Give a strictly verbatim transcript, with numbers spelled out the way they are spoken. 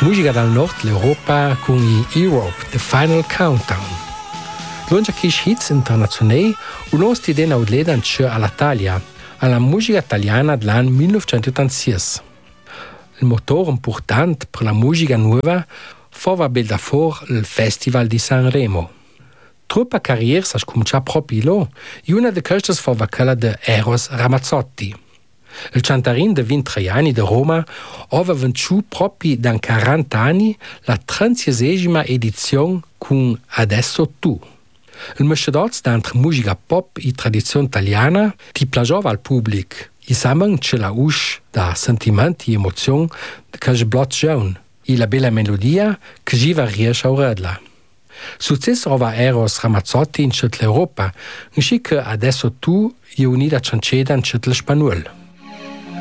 Musica dal nord l'Europa con i Europe, The Final Countdown. L'ongia che hits internazionali unosti den audledan c'è all'Italia, alla musica italiana dell'anno millenovecentottantasei. Il motore importante per la musica nuova fava bel da for il Festival di Sanremo. Troppa carriera sa comincià proprio là, e una di queste fava quella di Eros Ramazzotti. Il cantarin de ventitré anni di Roma aveva vinto proprio da quaranta anni la trentaseiesima edizione con Adesso tu. Il mescedozzo d'entre musica pop e tradizione italiana ti piaceva al pubblico. I samen c'è la usce da sentimenti e emozioni che sblocciano e la bella melodia che ci va riesce a redla. Successo ova Eros Ramazzotti in tutta l'Europa, non che Adesso tu è unita a Cianceda in tutta l'Spagnol.